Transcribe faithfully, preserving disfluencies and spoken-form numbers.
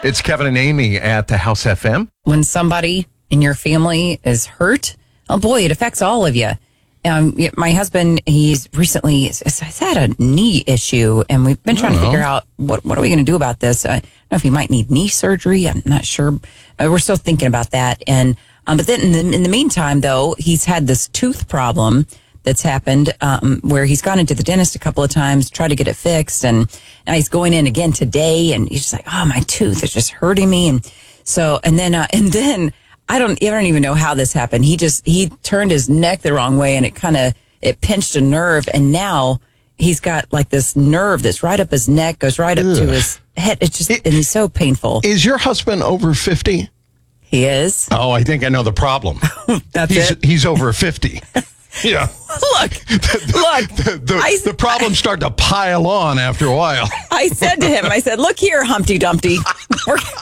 It's Kevin and Amy at the House F M. When somebody in your family is hurt, oh boy, it affects all of you. Um, my husband, he's recently he's had a knee issue, and we've been trying to figure out what what are we going to do about this. I don't know if he might need knee surgery. I'm not sure. Uh, we're still thinking about that. And um, but then in the, in the meantime, though, he's had this tooth problem that's happened um, where he's gone into the dentist a couple of times, tried to get it fixed, and now he's going in again today, and he's just like, oh, my tooth is just hurting me. And so, and then, uh, and then I don't, I don't even know how this happened. He just, he turned his neck the wrong way, and it kind of, it pinched a nerve, and now he's got like this nerve that's right up his neck, goes right up Ugh. to his head. It's just, it, and it's so painful. Is your husband over fifty? He is. Oh, I think I know the problem. That's he's, it? He's over fifty. Yeah. Look, the, look. The, the, I, the problems start to pile on after a while. I said to him, I said, look here, Humpty Dumpty. We're,